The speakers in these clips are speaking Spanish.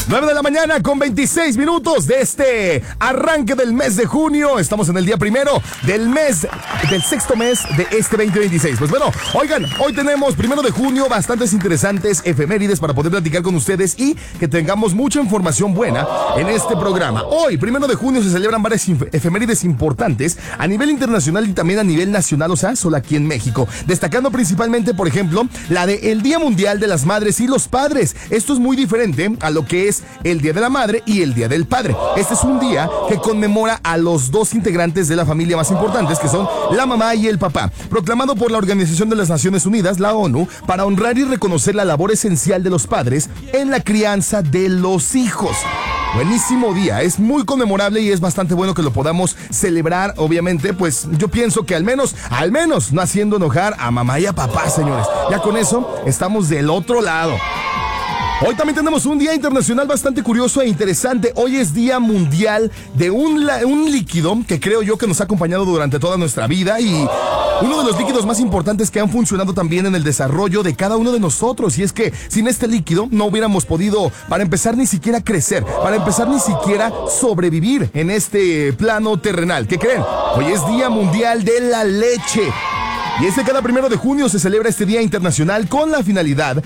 9 de la mañana con 26 minutos de este arranque del mes de junio. Estamos en el día primero del sexto mes de este 2026. Pues bueno, oigan, hoy tenemos 1 de junio bastantes interesantes efemérides para poder platicar con ustedes y que tengamos mucha información buena en este programa. Hoy, 1 de junio, se celebran varias efemérides importantes a nivel internacional y también a nivel nacional, o sea, solo aquí en México. Destacando principalmente, por ejemplo, la del Día Mundial de las Madres y los Padres. Esto es muy diferente a lo que es el Día de la Madre y el Día del Padre. Este es un día que conmemora a los dos integrantes de la familia más importantes, que son la mamá y el papá, proclamado por la Organización de las Naciones Unidas, la ONU, para honrar y reconocer la labor esencial de los padres en la crianza de los hijos. Buenísimo día, es muy conmemorable y es bastante bueno que lo podamos celebrar. Obviamente, pues yo pienso que al menos no haciendo enojar a mamá y a papá, señores. Ya con eso estamos del otro lado. Hoy también tenemos un día internacional bastante curioso e interesante. Hoy es Día Mundial de un líquido que creo yo que nos ha acompañado durante toda nuestra vida y uno de los líquidos más importantes que han funcionado también en el desarrollo de cada uno de nosotros. Y es que sin este líquido no hubiéramos podido, para empezar, ni siquiera crecer, para empezar, ni siquiera sobrevivir en este plano terrenal. ¿Qué creen? Hoy es Día Mundial de la Leche. Y es que cada 1 de junio se celebra este Día Internacional con la finalidad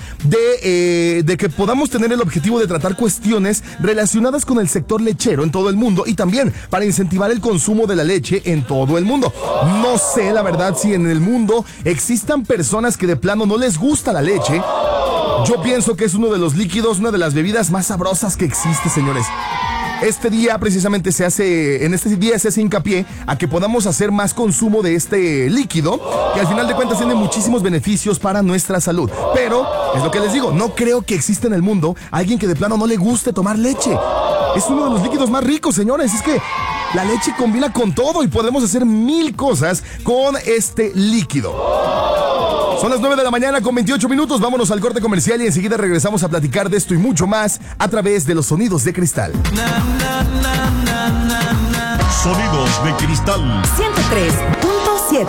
de que podamos tener el objetivo de tratar cuestiones relacionadas con el sector lechero en todo el mundo y también para incentivar el consumo de la leche en todo el mundo. No sé, la verdad, si en el mundo existan personas que de plano no les gusta la leche. Yo pienso que es uno de los líquidos, una de las bebidas más sabrosas que existe, señores. Este día precisamente en este día se hace hincapié a que podamos hacer más consumo de este líquido, que al final de cuentas tiene muchísimos beneficios para nuestra salud. Pero, es lo que les digo, no creo que exista en el mundo alguien que de plano no le guste tomar leche. Es uno de los líquidos más ricos, señores. Es que la leche combina con todo y podemos hacer 1000 cosas con este líquido. Son las 9 de la mañana con 28 minutos. Vámonos al corte comercial y enseguida regresamos a platicar de esto y mucho más a través de los sonidos de cristal. Sonidos de cristal 103.7.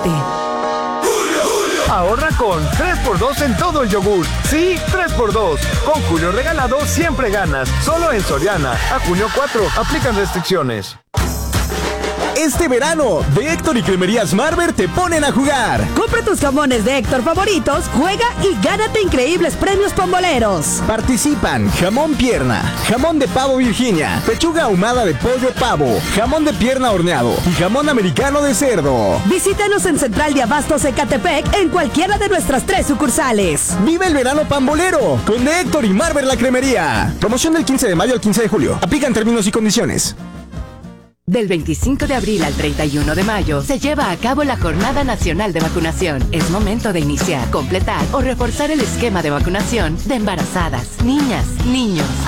Ahorra con 3x2 en todo el yogur. Sí, 3x2. Con Julio Regalado siempre ganas. Solo en Soriana. A junio 4. Aplican restricciones. Este verano, de Héctor y Cremerías Marber te ponen a jugar. Compra tus jamones de Héctor favoritos, juega y gánate increíbles premios pamboleros. Participan jamón pierna, jamón de pavo Virginia, pechuga ahumada de pollo pavo, jamón de pierna horneado y jamón americano de cerdo. Visítanos en Central de Abastos Ecatepec en cualquiera de nuestras 3 sucursales. Vive el verano pambolero con de Héctor y Marber la Cremería. Promoción del 15 de mayo al 15 de julio. Aplican términos y condiciones. Del 25 de abril al 31 de mayo se lleva a cabo la Jornada Nacional de Vacunación. Es momento de iniciar, completar o reforzar el esquema de vacunación de embarazadas, niñas, niños,